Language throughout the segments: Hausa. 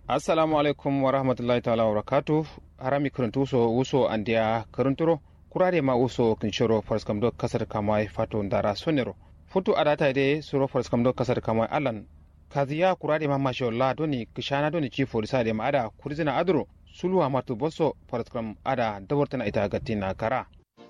assalamu alaikum wa rahmatullahi ta'ala wa barakatuh harami kuruntu so uso andia kurunturo kurare ma uso kinshoro farskam do kasar kamai fato ndara sonero futu adata de suro farskam do kasar kamai alan kaziya kurare ma mashallah doni kishana doni chifo risade ma ada kurzina adro sulu amatu boso farskam ada dawartana ita gatina kara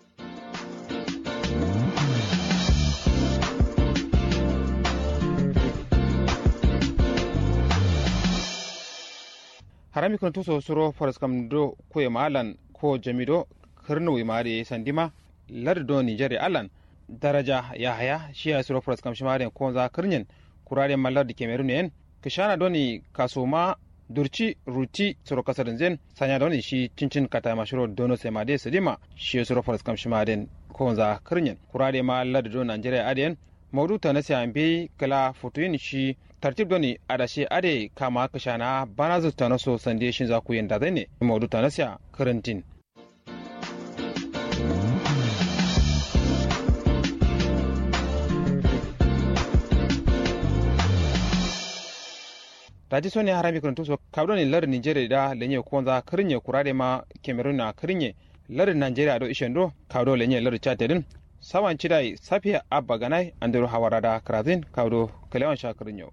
harami kun tuso suro farskam do kuye malan ko jamido karno imare sandima lardo nigeria alan daraja yahaya shiya suro farskam shimare ko za karnyen kurare mallar da kemerun en kishana doni kasoma durci ruti suro kasarin zen sanya doni shi cincin kata mashuro dono semade sedima shi suro farskam shimare ko za karnyen kurare mallar do nigeria aden maudu ta na ambe kala fotoyin shi tartib doni adashi ade kama kashana bana zuta na so sande shin za ku yanda zai ne maudu ta na karantin taji so ne harami kan tuso kabdo ne lar Nigeria da lenye ko za karinye kurare ma Cameroon na karinye lar Nigeria do ishendo kabdo lenye lar Chad din sawan cidai safiya abba ganai andiro hawarada krazin kabdo kalewan shakirin yau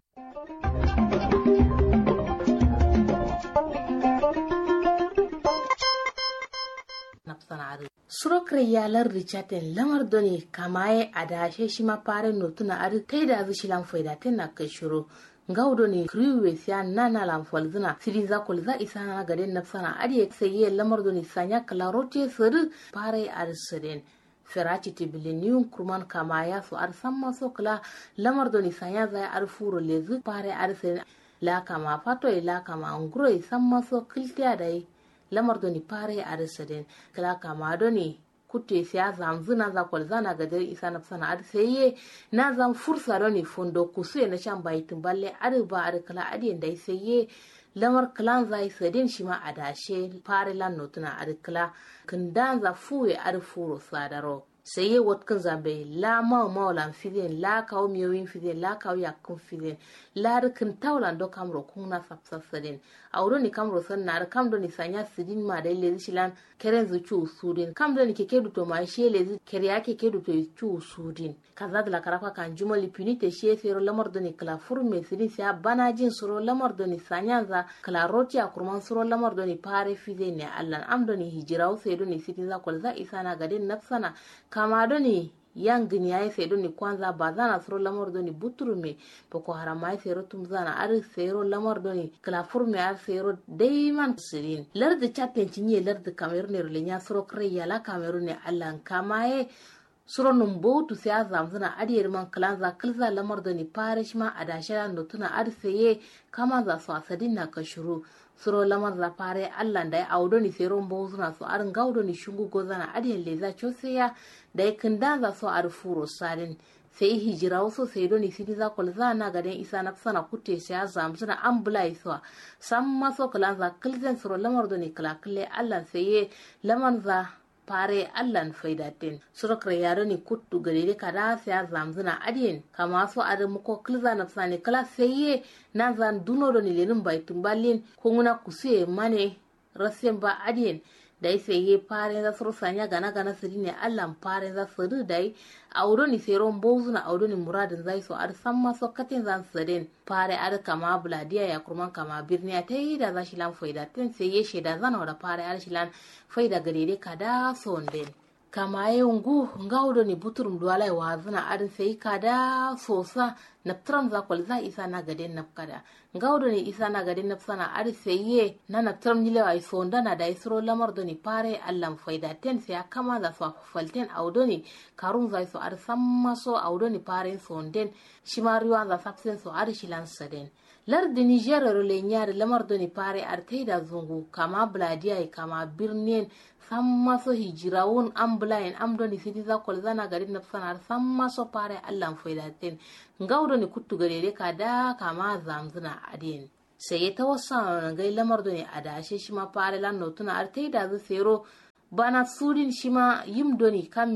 surokre yalar richaten lamar doni kamaye adashe shima pare notuna adi taida zishilan faidaten na kashuru ngawdo ni kriwe siya nana lam falzina siriza kolza isana gaden nafsana adi seye lamar doni sanya klarote sir pare arseden feraci tibilinium kurman kamaya so ar samma so kala lamar doni sanya zai ar furo lezi pare arseden la kama fato la kama nguro samma so kiltiya dai lamar doni pare arseden kala kama doni kutte siya zamzuna za kwalzana gadar isa na sana ad seye na zam fursa doni fondo kusu na shan baitin balle ad ba ad kala adin dai seye lamar klan zai sadin shima adashe pare lan notuna ad kala kindan za fuwe ad furo sadaro seye watkan zambe la maulan fidin la kawo miyowin fidin la kawo yakun fidin la rikin taulan do kamro kuna sapsasadin auro ni kamro sanna kam do ni sanya sidin ma dai lezi shilan keren zu chu sudin kam do ni keke du to ma she lezi keriya keke du to chu sudin kaza da karafa kan jumali punite she fero lamar do ni kala furme sidin sia banajin suro lamar do ni sanya za kala roti akurman suro lamar do ni pare fidin ne allan am do ni hijirawo sai do ni sidin za kol za isana gadin nafsana kama doni yang gini ya sai doni kwanza bazana soro lamar doni buturume boko haramai sero tumzana ar sero lamar doni klafurme ar sero daiman sirin lardi chatten cinye lardi Cameroon ne rulenya soro kreya la Cameroon ne allan kamaye suro numbo tu sai zamzana adiyar man klanza kilza lamar doni parishma adashara notuna ar seye kama za su asadin na kashuru suro lamar za pare allan dai audo ni sero mbo zuna so arin gaudo ni shungu gozana adiyan leza choseya dai kinda za so ar furo sadin sai hijira waso sai do ni sidi za kolza na gaden isa na sana kutte sai zamzuna ambulai so samma so kalanza kilzen suro lamar do ni klakle allan sai lamar za pare allan faidatin surokre yaro ni kuttu gare kada sai zamzuna adiyen kama so adamu ko kilza na sane kala seye na zan duno do ni lenin baitun balin ko nguna kuse mane rasen ba adiyen dai seye pare za suru sanya gana gana sirine allan pare za suru dai auro ni seron bozuna auro ni muradin zai so ar samma so katin zan sadin pare ar kama bladiya ya kurman kama birniya tai da za shilan faidatin seye sheda zana da pare ar shilan faida gare kada sonden kama yungu ngaudo ni buturum duwalai wazuna arin sai kada sosa na tram za kwal za isa na gaden na kada ngaudo ni isa na gaden na sana arin sai na tram ni lewa sonda na da isro lamar do ni pare allam faida ten sai kama za so falten audo ni karun za so ar samma so audo ni pare sonden shimariwa za sapsen so ar shilan saden lardi Niger role nyaare lamar do ni pare ar taida zungu kama bladiya kama birnin samma so hijirawun ambulain amdo ni sidi za kolzana garin na sanar samma so pare allan faidatin ngawdo ni kuttu gare ka da kama zamzuna adin sai ta wasa ngai lamar do ni adashe shi ma pare lan notuna ar taida zu sero bana surin shi ma yim do ni kamme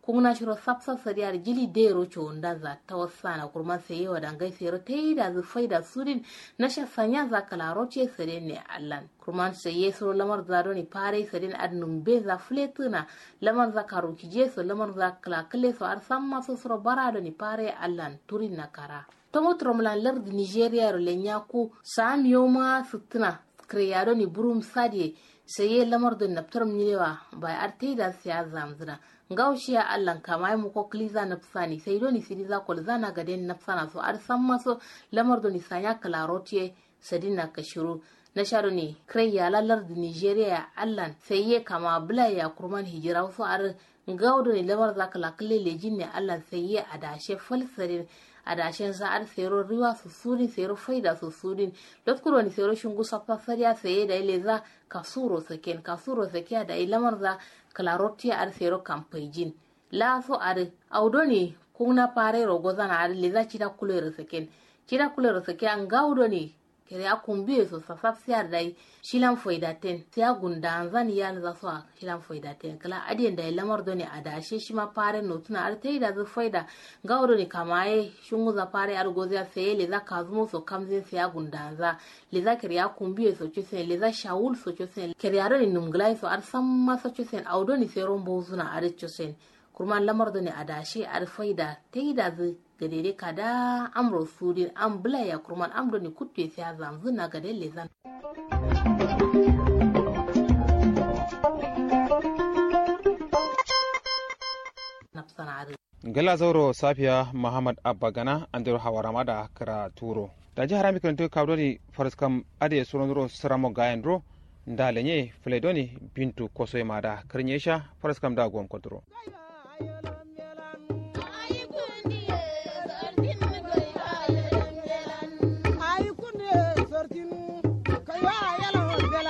kuna shiro sapsa sariyar jili de rocho onda za ta wasana kurman sai yawa dangai sai tai da zu faida surin na shafanya za kala roche sare ne allan kurman sai yeso lamar za doni pare sarin adnum be za fletuna lamar za karu kije so lamar za kala kale so ar samma so soro bara doni pare allan turin na kara tomo tromlan lardi Nigeria ro lenyaku samiyo ma sutuna kreyado ni burum sadie sai lamar don naptaram nilewa bai arte da siya zamzina ngaushiya allan kamai mu ko kliza nafsani sai doni siriza ko zana gaden nafsana so ar samma so lamar doni sanya kalarotie sadina kashiru na sharo ne kreya lalar da Nigeria allan sai kama bula ya kurman hijira so ar ngawdo ni lamar zakala kalle lejin ne allan sai adashe falsarin adashen sa'ar sero riwa su surin sero faida su surin lotkuro ni sero shungu sappa fariya saye da ile za kasuro saken da ilamar za kalarotia ar sero kampaijin la so ar audoni kuna pare rogo zana ar le za chida kulero saken an gaudo ni kere akumbiye so safafsiar dai shilan foidaten siya gundan zan yan za so shilan foidaten kala adien da lamar doni adashe shi ma pare no tuna ar tai da zu foida gaudo ni kamaye shungu za pare ar gozia sai le za kazumo so kamzin siya gundan za le za kere akumbiye so chisen le za shaul so chisen kere aro ni numglai so ar samma so chisen audo ni sai rombo zuna ar chisen kurman lamar doni adashe ar foida tai da zu gadere kada amro sudin an bula ya kurman amdo ni kutte sai zamzu na gade lezan gala zauro safiya muhammad abba gana andiro hawarama da kara turo da jihar amikanto kawdoni faraskam ade suronro saramo gayandro ndalenye fledoni bintu kosoy mada karnyesha faraskam da gon kodro